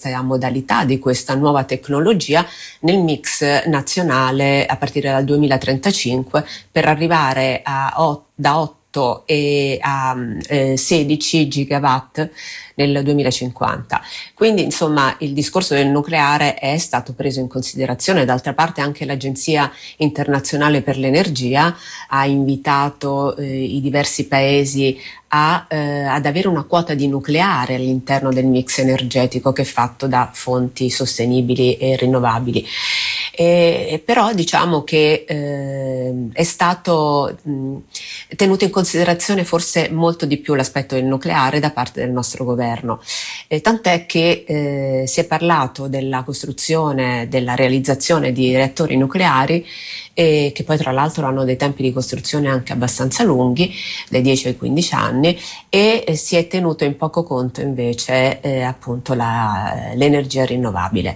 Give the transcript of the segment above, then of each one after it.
modalità di questa nuova tecnologia nel mix nazionale a partire dal 2035 per arrivare da 8 a 16 gigawatt nel 2050. Quindi insomma il discorso del nucleare è stato preso in considerazione. D'altra parte anche l'Agenzia Internazionale per l'Energia ha invitato i diversi paesi ad avere una quota di nucleare all'interno del mix energetico che è fatto da fonti sostenibili e rinnovabili. Però diciamo che è stato tenuto in considerazione forse molto di più l'aspetto del nucleare da parte del nostro governo, tant'è che si è parlato della costruzione, della realizzazione di reattori nucleari che poi tra l'altro hanno dei tempi di costruzione anche abbastanza lunghi, dai 10 ai 15 anni, e si è tenuto in poco conto invece appunto l'energia rinnovabile.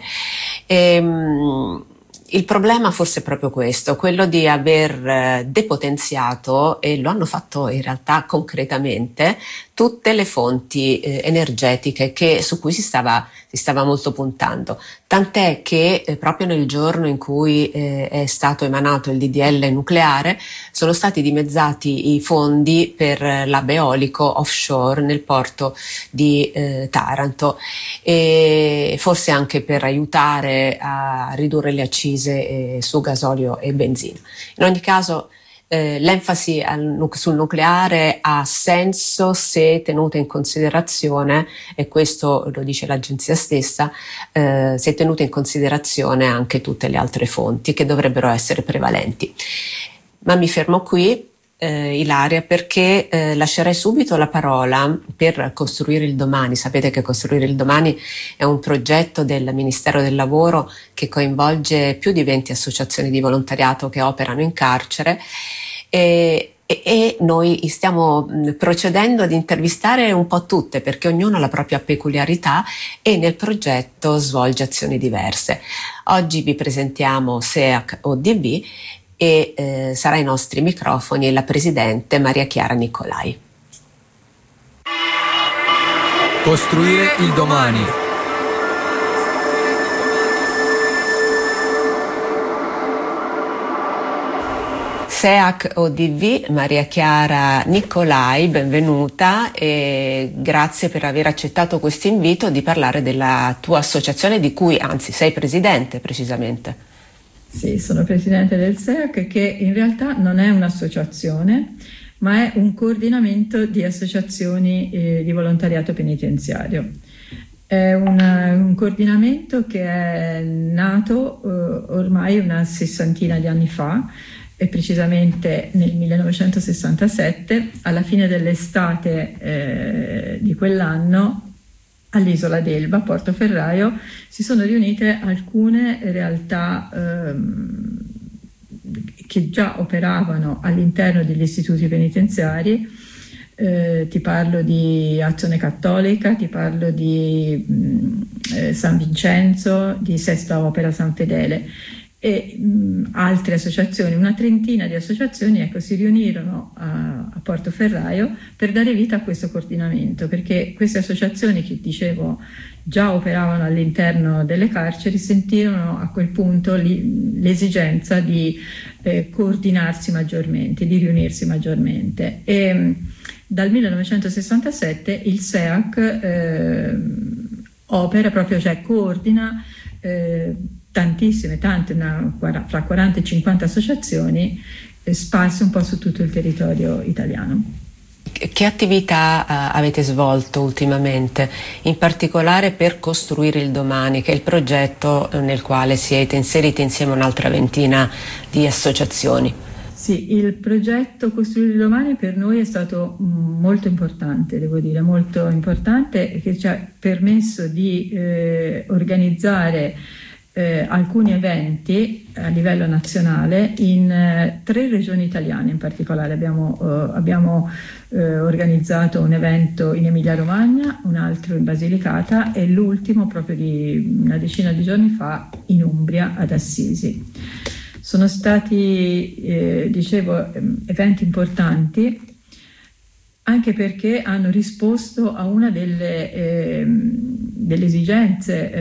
Il problema forse è proprio questo, quello di aver depotenziato, e lo hanno fatto in realtà concretamente, tutte le fonti energetiche su cui si stava molto puntando. Tant'è che proprio nel giorno in cui è stato emanato il DDL nucleare sono stati dimezzati i fondi per l'hub eolico offshore nel porto di Taranto, e forse anche per aiutare a ridurre le accise su gasolio e benzina. In ogni caso l'enfasi sul nucleare ha senso se tenuta in considerazione, e questo lo dice l'agenzia stessa, se tenuta in considerazione anche tutte le altre fonti che dovrebbero essere prevalenti. Ma mi fermo qui, Ilaria, perché lascerei subito la parola per Costruire il Domani. Sapete che Costruire il Domani è un progetto del Ministero del Lavoro che coinvolge più di 20 associazioni di volontariato che operano in carcere, e noi stiamo procedendo ad intervistare un po' tutte, perché ognuno ha la propria peculiarità e nel progetto svolge azioni diverse. Oggi vi presentiamo SEAC ODV e sarà ai nostri microfoni la presidente Maria Chiara Nicolai. Costruire il domani. SEAC ODV, Maria Chiara Nicolai, benvenuta e grazie per aver accettato questo invito di parlare della tua associazione, di cui anzi sei presidente precisamente. Sì, sono presidente del SEAC, che in realtà non è un'associazione, ma è un coordinamento di associazioni di volontariato penitenziario. È un coordinamento che è nato ormai una sessantina di anni fa, e precisamente nel 1967, alla fine dell'estate di quell'anno, all'isola d'Elba, a Portoferraio, si sono riunite alcune realtà che già operavano all'interno degli istituti penitenziari. Ti parlo di Azione Cattolica, ti parlo di San Vincenzo, di Sesta Opera San Fedele e altre associazioni, una trentina di associazioni, ecco, si riunirono a Portoferraio per dare vita a questo coordinamento, perché queste associazioni, che dicevo già operavano all'interno delle carceri, sentirono a quel punto l'esigenza di coordinarsi maggiormente, di riunirsi maggiormente, e dal 1967 il SEAC opera proprio, cioè coordina fra 40 e 50 associazioni sparse un po' su tutto il territorio italiano. Che attività avete svolto ultimamente, in particolare per Costruire il Domani, che è il progetto nel quale siete inseriti insieme a un'altra ventina di associazioni? Sì, il progetto Costruire il Domani per noi è stato molto importante, devo dire, molto importante, che ci ha permesso di organizzare alcuni eventi a livello nazionale in 3 regioni italiane. In particolare abbiamo organizzato un evento in Emilia-Romagna, un altro in Basilicata e l'ultimo proprio di una decina di giorni fa in Umbria, ad Assisi. Sono stati, eventi importanti, anche perché hanno risposto a una delle esigenze